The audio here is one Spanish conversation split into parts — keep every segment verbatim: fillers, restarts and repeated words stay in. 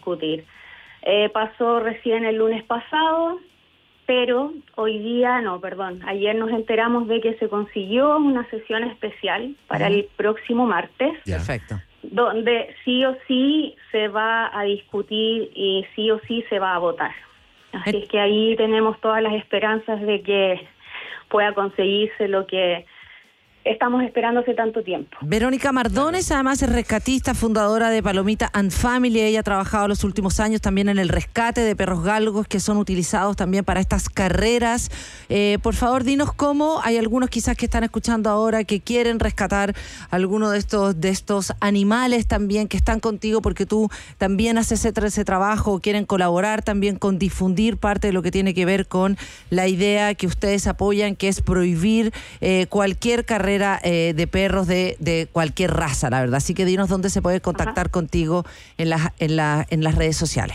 discutir. Eh, pasó recién el lunes pasado, pero hoy día, no, perdón, ayer nos enteramos de que se consiguió una sesión especial para uh-huh. el próximo martes. Yeah. Perfecto. Donde sí o sí se va a discutir y sí o sí se va a votar. Así es que ahí tenemos todas las esperanzas de que pueda conseguirse lo que estamos esperando hace tanto tiempo. Verónica Mardones, además es rescatista, fundadora de Palomita and Family. Ella ha trabajado los últimos años también en el rescate de perros galgos que son utilizados también para estas carreras. Eh, por favor, dinos cómo. Hay algunos quizás que están escuchando ahora que quieren rescatar alguno de estos de estos animales también que están contigo porque tú también haces ese, ese trabajo, quieren colaborar también con difundir parte de lo que tiene que ver con la idea que ustedes apoyan, que es prohibir eh, cualquier carrera Eh, de perros de, de cualquier raza, la verdad. Así que dinos dónde se puede contactar Ajá. contigo en, la, en, la, en las redes sociales.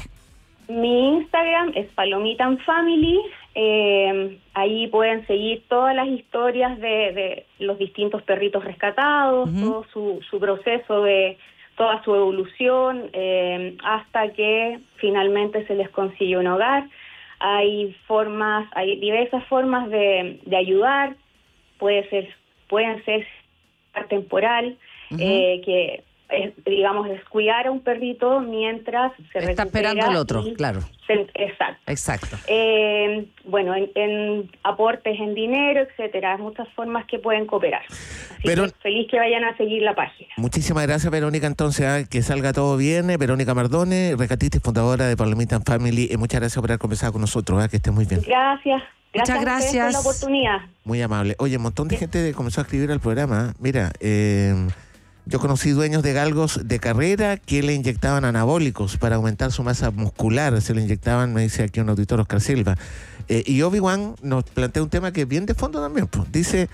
Mi Instagram es Palomita and Family. Eh, ahí pueden seguir todas las historias de, de los distintos perritos rescatados, uh-huh. todo su, su proceso de toda su evolución, eh, hasta que finalmente se les consigue un hogar. Hay formas, hay diversas formas de, de ayudar. Puede ser pueden ser temporal, uh-huh. eh, que es, digamos, es cuidar a un perrito mientras se recupera. Está esperando al otro, claro. Se, exacto. Exacto. Eh, bueno, en, en aportes en dinero, etcétera, muchas formas que pueden cooperar. Así Pero, que feliz que vayan a seguir la página. Muchísimas gracias, Verónica, entonces, ¿eh? que salga todo bien. Verónica Mardones, rescatista y fundadora de Palomita and Family, y muchas gracias por haber conversado con nosotros, ¿eh? que esté muy bien. Gracias. Gracias Muchas gracias. por la oportunidad. Muy amable. Oye, un montón de gente comenzó a escribir al programa. Mira, eh, yo conocí dueños de galgos de carrera que le inyectaban anabólicos para aumentar su masa muscular. Se le inyectaban, me dice aquí un auditor, Oscar Silva. Eh, y Obi-Wan nos plantea un tema que es bien de fondo también. Pues. Dice,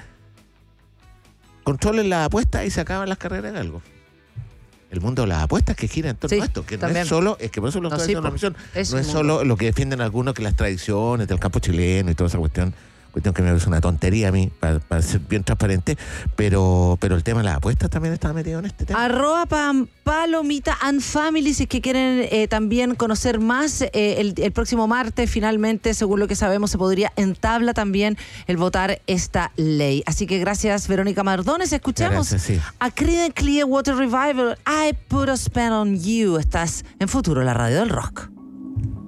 controlen las apuestas y se acaban las carreras de galgos. El mundo de las apuestas que gira en torno sí, a esto, que no también. es solo, es que por eso lo no, estoy sí, haciendo una misión, es no es mundo. solo lo que defienden algunos que las tradiciones del campo chileno y toda esa cuestión, cuestión que me parece una tontería a mí, para, para ser bien transparente, pero pero el tema de las apuestas también está metido en este tema. Arroba pam, Palomita and Family, si es que quieren eh, también conocer más, eh, el, el próximo martes finalmente, según lo que sabemos, se podría entabla también el votar esta ley. Así que gracias, Verónica Mardones. Escuchamos gracias, sí. a Creedence Clearwater Revival, I Put a Spell on You. Estás en Futuro, la radio del rock.